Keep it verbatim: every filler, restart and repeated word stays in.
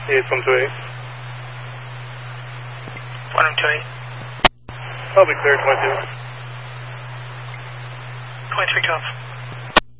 It's one two eight. one two eight. I'll be clear, twenty-two. twenty-three, Golf.